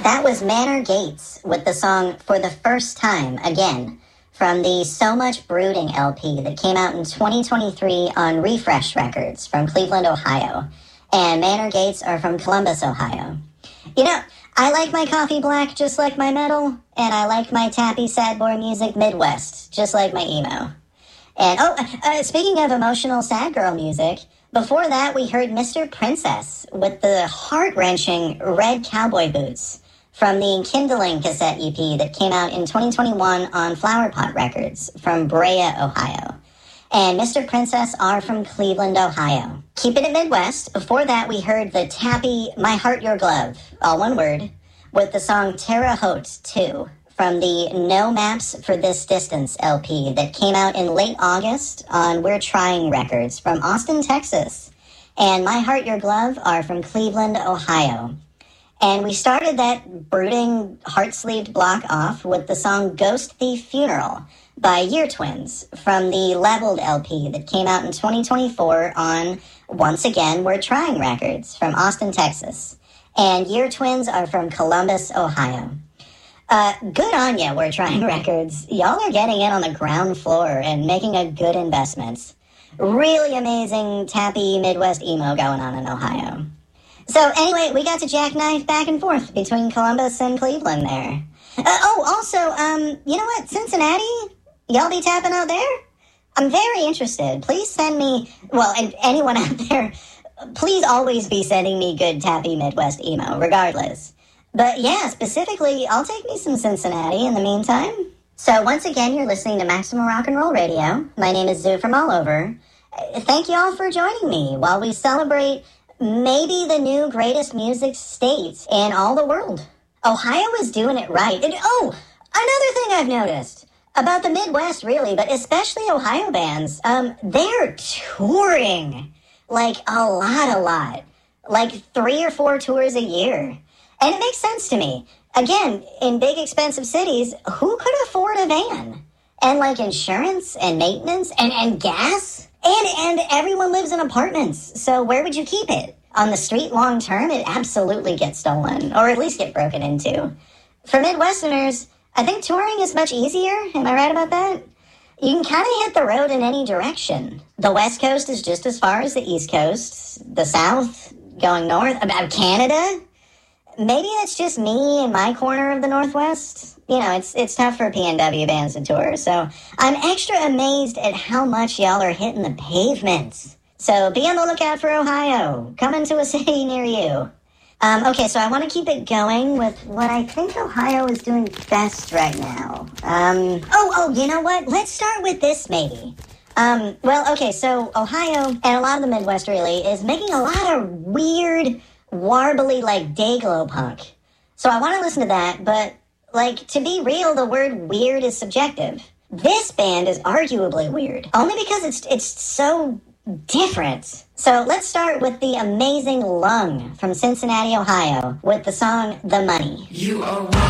That was Manor Gates with the song For the First Time Again from the So Much Brooding LP that came out in 2023 on Refresh Records from Cleveland, Ohio. And Manor Gates are from Columbus, Ohio. You know, I like my coffee black just like my metal, and I like my tappy sad boy music Midwest just like my emo. And speaking of emotional sad girl music, before that we heard Mr. Princess with the heart-wrenching Red Cowboy Boots from the Kindling cassette EP that came out in 2021 on Flowerpot Records from Brea, Ohio. And Mr. Princess are from Cleveland, Ohio. Keeping it Midwest, before that we heard the tappy My Heart Your Glove, all one word, with the song Terre Haute 2 from the No Maps for This Distance LP that came out in late August on We're Trying Records from Austin, Texas. And My Heart Your Glove are from Cleveland, Ohio. And we started that brooding, heart-sleeved block off with the song Ghost Thief Funeral by Year Twins from the Leveled LP that came out in 2024 on, once again, We're Trying Records from Austin, Texas. And Year Twins are from Columbus, Ohio. Good on ya, We're Trying Records. Y'all are getting in on the ground floor and making a good investment. Really amazing, tappy Midwest emo going on in Ohio. So anyway, we got to jackknife back and forth between Columbus and Cleveland there. Also, you know what? Cincinnati? Y'all be tapping out there? I'm very interested. Please send me, well, and anyone out there, please always be sending me good tappy Midwest emo, regardless. But yeah, specifically, I'll take me some Cincinnati in the meantime. So once again, you're listening to Maximum Rock and Roll Radio. My name is Zoo from all over. Thank you all for joining me while we celebrate maybe the new greatest music state in all the world. Ohio is doing it right. And another thing I've noticed about the Midwest, really, but especially Ohio bands, they're touring like a lot, like 3 or 4 tours a year. And it makes sense to me. Again, in big expensive cities, who could afford a van? And like insurance and maintenance and gas? And everyone lives in apartments, so where would you keep it? On the street long term, it absolutely gets stolen, or at least get broken into. For Midwesterners, I think touring is much easier. Am I right about that? You can kind of hit the road in any direction. The West Coast is just as far as the East Coast. The South, going north, about Canada. Maybe that's just me in my corner of the Northwest. You know, it's tough for PNW bands to tour, so I'm extra amazed at how much y'all are hitting the pavement. So be on the lookout for Ohio, coming to a city near you. Okay, so I want to keep it going with what I think Ohio is doing best right now. You know what? Let's start with this, maybe. So Ohio, and a lot of the Midwest really, is making a lot of weird, warbly, like, day-glow punk. So I want to listen to that, but, like, to be real, the word weird is subjective. This band is arguably weird, only because it's so different. So let's start with the amazing Lung from Cincinnati, Ohio, with the song The Money. You are